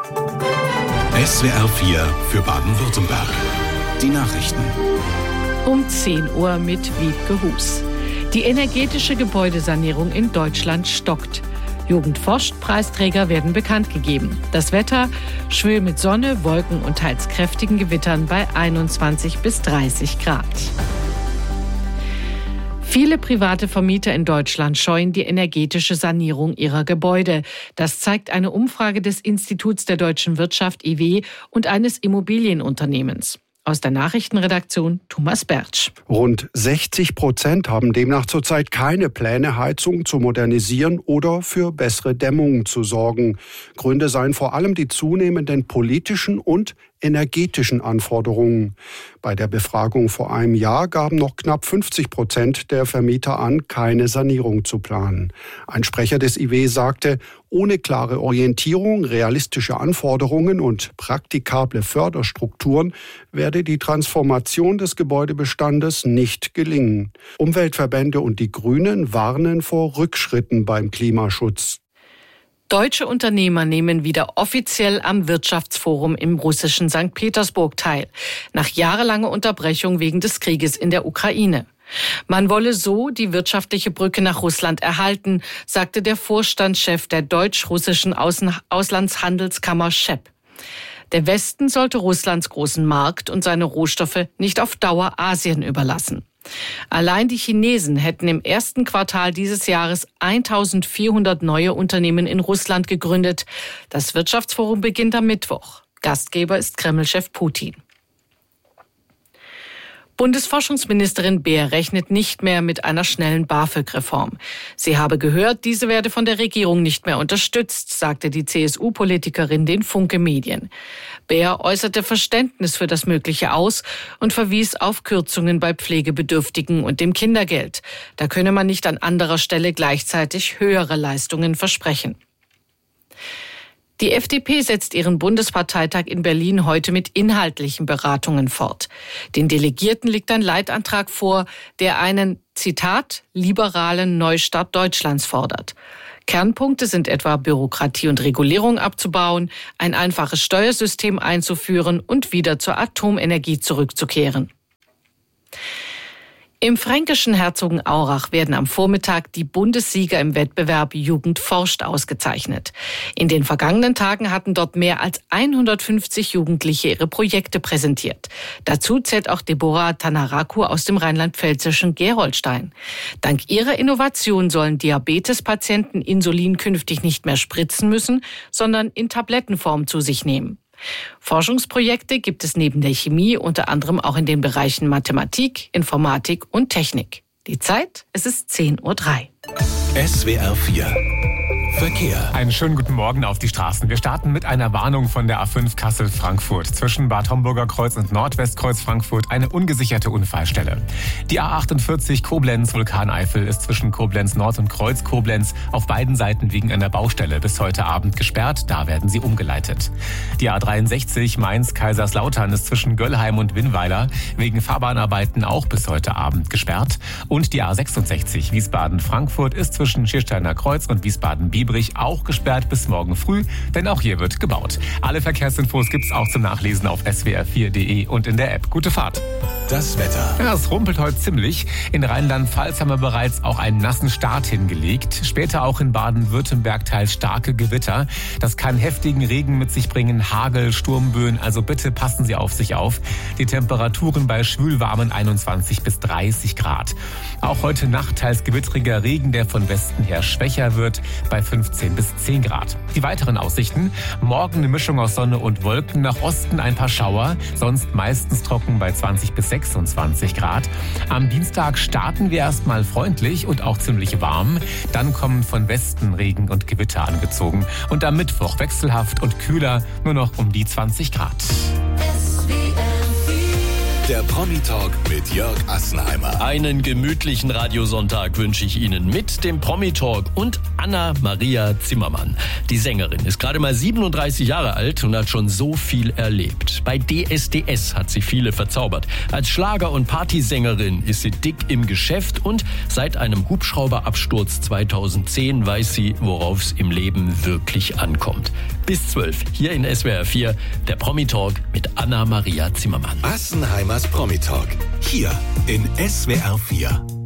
SWR 4 für Baden-Württemberg. Die Nachrichten. Um 10 Uhr mit Wiebke Hus. Die energetische Gebäudesanierung in Deutschland stockt. Jugend forscht, Preisträger werden bekannt gegeben. Das Wetter schwül mit Sonne, Wolken und teils kräftigen Gewittern bei 21 bis 30 Grad. Viele private Vermieter in Deutschland scheuen die energetische Sanierung ihrer Gebäude. Das zeigt eine Umfrage des Instituts der deutschen Wirtschaft IW und eines Immobilienunternehmens. Aus der Nachrichtenredaktion Thomas Bertsch. Rund 60% haben demnach zurzeit keine Pläne, Heizungen zu modernisieren oder für bessere Dämmung zu sorgen. Gründe seien vor allem die zunehmenden politischen und energetischen Anforderungen. Bei der Befragung vor einem Jahr gaben noch knapp 50% der Vermieter an, keine Sanierung zu planen. Ein Sprecher des IW sagte, ohne klare Orientierung, realistische Anforderungen und praktikable Förderstrukturen werde die Transformation des Gebäudebestandes nicht gelingen. Umweltverbände und die Grünen warnen vor Rückschritten beim Klimaschutz. Deutsche Unternehmer nehmen wieder offiziell am Wirtschaftsforum im russischen St. Petersburg teil, nach jahrelanger Unterbrechung wegen des Krieges in der Ukraine. Man wolle so die wirtschaftliche Brücke nach Russland erhalten, sagte der Vorstandschef der deutsch-russischen Auslandshandelskammer SCHEP. Der Westen sollte Russlands großen Markt und seine Rohstoffe nicht auf Dauer Asien überlassen. Allein die Chinesen hätten im ersten Quartal dieses Jahres 1400 neue Unternehmen in Russland gegründet. Das Wirtschaftsforum beginnt am Mittwoch. Gastgeber ist Kreml-Chef Putin. Bundesforschungsministerin Beer rechnet nicht mehr mit einer schnellen BAföG-Reform. Sie habe gehört, diese werde von der Regierung nicht mehr unterstützt, sagte die CSU-Politikerin den Funke Medien. Beer äußerte Verständnis für das Mögliche aus und verwies auf Kürzungen bei Pflegebedürftigen und dem Kindergeld. Da könne man nicht an anderer Stelle gleichzeitig höhere Leistungen versprechen. Die FDP setzt ihren Bundesparteitag in Berlin heute mit inhaltlichen Beratungen fort. Den Delegierten liegt ein Leitantrag vor, der einen, Zitat, liberalen Neustart Deutschlands fordert. Kernpunkte sind etwa Bürokratie und Regulierung abzubauen, ein einfaches Steuersystem einzuführen und wieder zur Atomenergie zurückzukehren. Im fränkischen Herzogenaurach werden am Vormittag die Bundessieger im Wettbewerb Jugend forscht ausgezeichnet. In den vergangenen Tagen hatten dort mehr als 150 Jugendliche ihre Projekte präsentiert. Dazu zählt auch Deborah Tanaraku aus dem rheinland-pfälzischen Gerolstein. Dank ihrer Innovation sollen Diabetespatienten Insulin künftig nicht mehr spritzen müssen, sondern in Tablettenform zu sich nehmen. Forschungsprojekte gibt es neben der Chemie unter anderem auch in den Bereichen Mathematik, Informatik und Technik. Die Zeit, es ist 10:03 Uhr. SWR 4 Verkehr. Einen schönen guten Morgen auf die Straßen. Wir starten mit einer Warnung von der A5 Kassel-Frankfurt. Zwischen Bad Homburger Kreuz und Nordwestkreuz Frankfurt eine ungesicherte Unfallstelle. Die A48 Koblenz-Vulkaneifel ist zwischen Koblenz Nord und Kreuz Koblenz auf beiden Seiten wegen einer Baustelle bis heute Abend gesperrt. Da werden sie umgeleitet. Die A63 Mainz-Kaiserslautern ist zwischen Göllheim und Winnweiler wegen Fahrbahnarbeiten auch bis heute Abend gesperrt. Und die A66 Wiesbaden-Frankfurt ist zwischen Schiersteiner Kreuz und Wiesbaden-Biebrich auch gesperrt bis morgen früh, denn auch hier wird gebaut. Alle Verkehrsinfos gibt's auch zum Nachlesen auf swr4.de und in der App. Gute Fahrt. Das Wetter. Ja, es rumpelt heute ziemlich. In Rheinland-Pfalz haben wir bereits auch einen nassen Start hingelegt. Später auch in Baden-Württemberg teils starke Gewitter. Das kann heftigen Regen mit sich bringen, Hagel, Sturmböen. Also bitte passen Sie auf sich auf. Die Temperaturen bei schwülwarmen 21 bis 30 Grad. Auch heute Nacht teils gewittriger Regen, der von Westen her schwächer wird, bei 15 bis 10 Grad. Die weiteren Aussichten: morgen eine Mischung aus Sonne und Wolken, nach Osten ein paar Schauer, sonst meistens trocken bei 20 bis 26 Grad. Am Dienstag starten wir erstmal freundlich und auch ziemlich warm. Dann kommen von Westen Regen und Gewitter angezogen. Und am Mittwoch wechselhaft und kühler, nur noch um die 20 Grad. Der Promi-Talk mit Jörg Assenheimer. Einen gemütlichen Radiosonntag wünsche ich Ihnen mit dem Promi-Talk und Anna-Maria Zimmermann. Die Sängerin ist gerade mal 37 Jahre alt und hat schon so viel erlebt. Bei DSDS hat sie viele verzaubert. Als Schlager- und Partysängerin ist sie dick im Geschäft und seit einem Hubschrauberabsturz 2010 weiß sie, worauf es im Leben wirklich ankommt. Bis 12 hier in SWR 4, der Promi-Talk mit Anna-Maria Zimmermann. Assenheimers Promi-Talk. Hier in SWR 4.